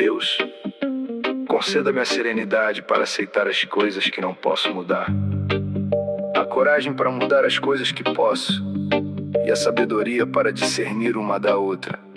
Deus, conceda-me a serenidade para aceitar as coisas que não posso mudar, a coragem para mudar as coisas que posso, e a sabedoria para discernir uma da outra.